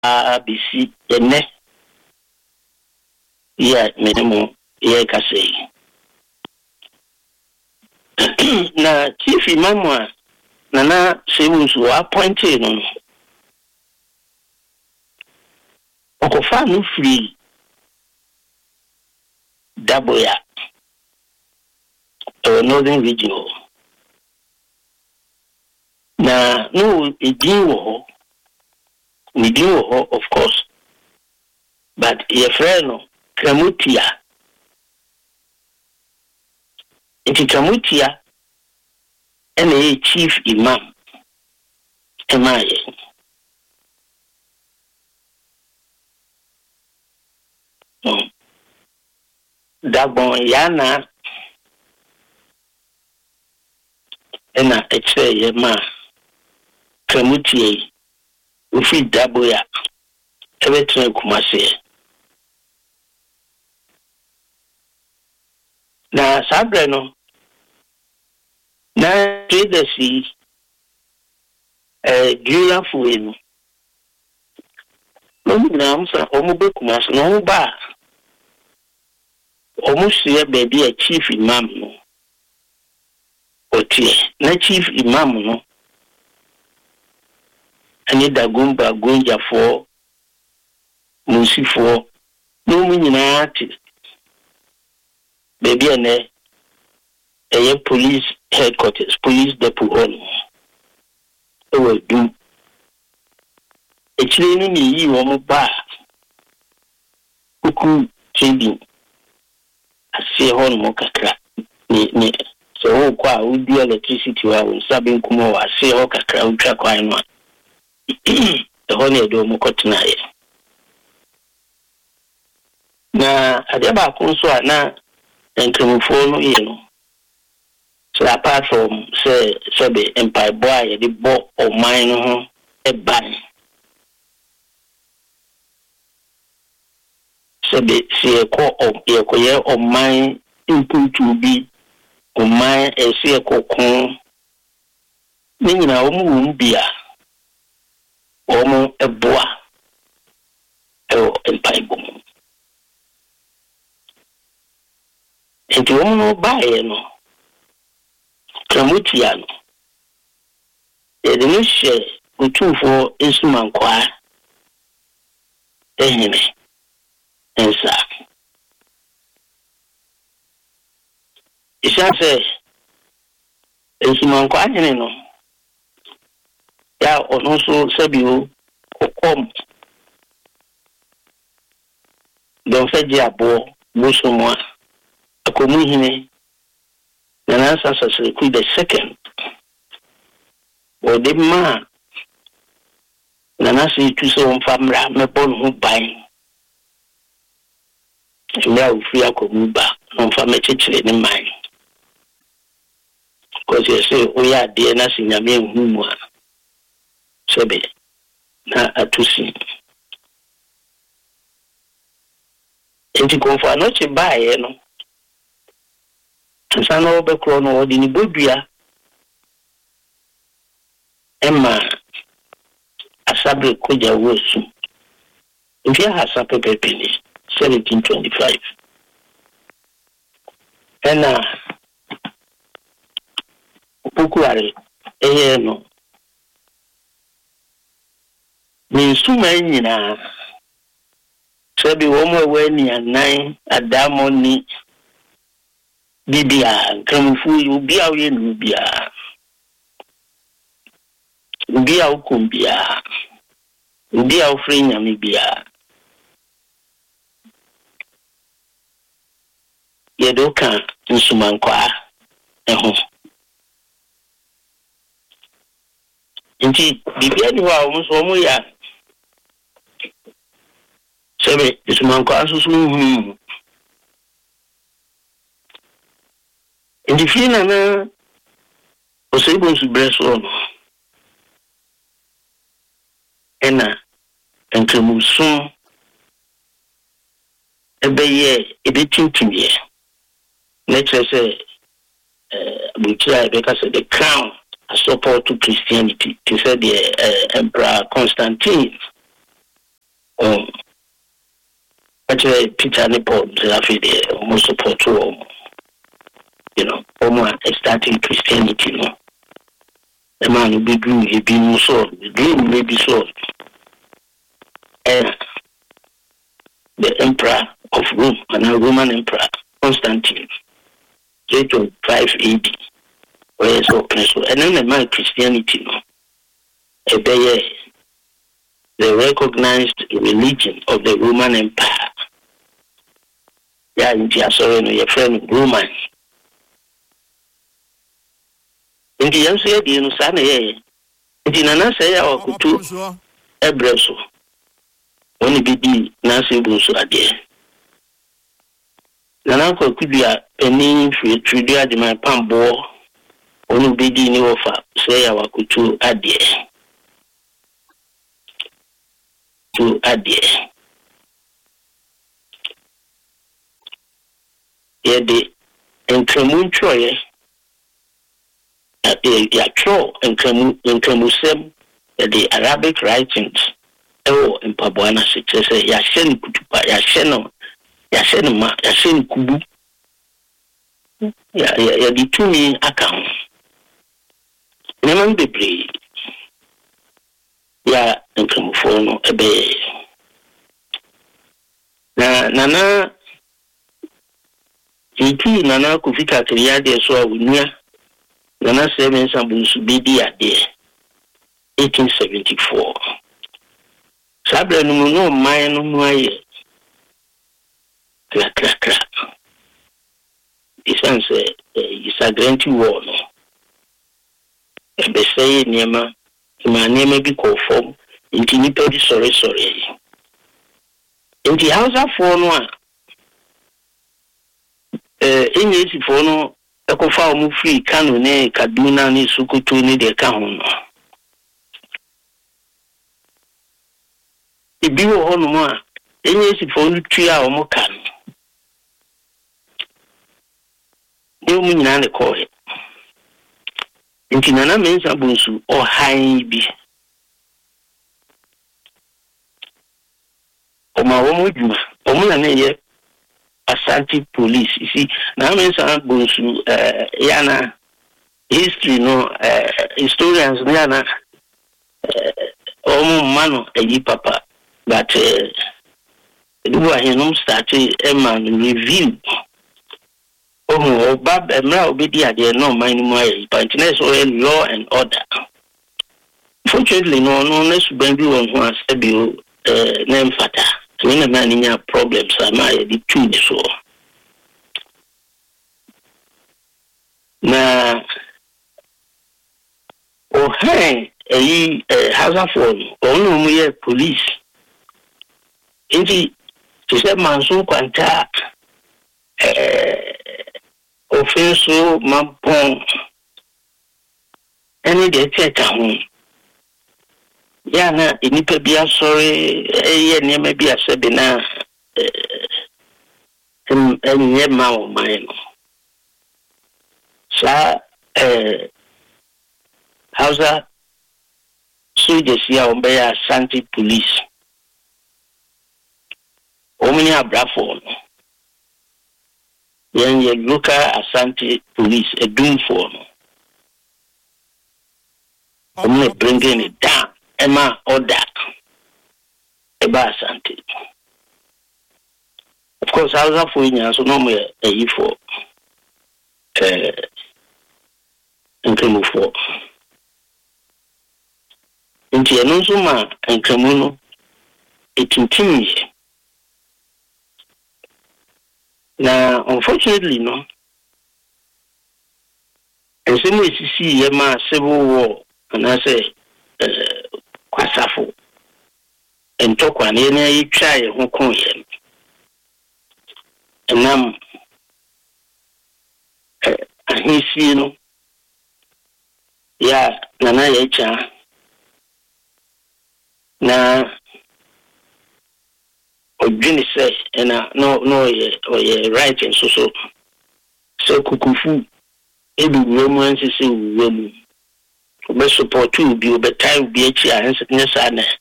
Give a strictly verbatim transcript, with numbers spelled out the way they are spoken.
bisi ene ya minimum ye kase na chief imam na na sewu appointed no okofa no free Daboya uh, northern region na no edin wo edin wo of course but your friend no Kramutia enti Kramutia and a chief imam emaye no Dabon yana ena eche ye ma Kramutia ufi Daboya ebetre kumase na sabre no na tradesi eh gila fuenu no na amsa omube kumase no ba omusie baby a chief imam no otie na chief imam no ani dagumba gonja fo musifo no mu nyina ati baby ene eye police headquarters police depot on e we do e chire ni ni yi wo mo ba kuku chindi ase hon mo kakra ni ni so wo kwa wo di electricity wa wo sabe nkumo wa ase ho kakra wo twa kwan no e hon e do mo kotena ye na ade ba ko so na enkremfo no ye no so apart from say say the empire boy the bo o mine no e ban so be see ko o e ko ye o mine impuntu bi o mine e see ko kon ni nyina o mu bia o mu e boa e o empire bo enti o mu ba ye no Kramutia no e de no she utufo esumankwa ehime ensa isa se esumankwa hene no ya ono so sabio kokom don feji abo musumo akomu hine and answer the second or the man Nanasi to so famra me bon who buying now free akomuba on family in mind because you say we are dear nasi nyame humu sebe na atusi enti konfa no che bae no Sana obe krono odi ni bodua Emma asabre koja wosu Mfia hasa pepe peni seventeen twenty-five Ena Ukuare Eye no Ninsuma nyina Sebi womo weni ya nine Adamo ni Bibia, Kramufu, Ubia, Ubia, Ubia, Ukumbia, Ubia, Ufrinya, Mibia. Yedoka, Nsumankwa, eho. Inti, Bibia, ni wa umuso omu ya. Sebe, Nsumankwa, susu, Indi fina na osebo subreso no ena entremusun ebeye ebetintimie let's say uh butia ebeka say the crown a support to Christianity to say the uh, Emperor Constantine say Peter and Paul they almost support to you know almost starting Christianity no the man will be doing he be so the dream may be so and the emperor of Rome and a Roman emperor Constantine eight oh five A D where so and then the man Christianity no a day the recognized religion of the Roman Empire. Yeah, India, sorry, no, your friend Roman. Indian said, you know, Sunday, it in an answer or two, a bresso. Only be Nancy Busso a day. Nanako could be a penny for Trudia de my pambo, only be the new offer, say our kutu a day. To adie ye de enkramu ntroye ya tro enkramu enkramusem the Arabic writings ewo mpaboana se tese ya hye kutupa ya hye no ya hye no ma ya hye kubu ya ya di tumi aka ho neman bebre ya nkramufo no ebe na nana iki nana kufika kriade so awunia nana seven sambunsu bidi ade eighteen seventy-four sabre no no man no no aye kra kra kra isanse isagrenti war no ebe say niema ma niema bi ko form inti nipa di sorry sorry inti Hausa for no a eh English for no ekofa omu free Kano ne Kaduna ne Sokoto ne de ka ho no ibi wo ho no mo a English for no tua omu ka no de omu nyina ne ko he inti nana mensa bunsu o han bi Oma womo juma omuna na ye Asante police you see na mensa bunsu eh yana history no eh historians yana eh omo mano eyi papa but eh duwa hinum start e man review omo bab emra obedi ade no man mu ayi but na so law and order fortunately no no na suban bi won ho asebio eh na mfata when a man in problems am I the two so na oh hey eh Hausa for onu mu ye police inti to say manso kwanta eh offenso mampon any de take home ya na inipa bia sorry eh niema bia sebe na em enye ma o mai no sa eh Hausa soldiers ya ombe ya Asante police omini abrafo no yen ye local Asante police a doom for no omini bringing it down Emma order Eba Asante. Of course, I was for you, so no more a for uh, and Cremo for. Into a non suma and Cremono, it continues. Now, unfortunately, no, and some way to see Emma civil war, and I say, uh, Kwasafo and Tokwa na ye try ho kon ye enam eh ahisi no ya nana ye cha na odwini say na no no ye o ye right and so so so kukufu ebi wemu ansisi wemu be support you be be time be echi a nsa na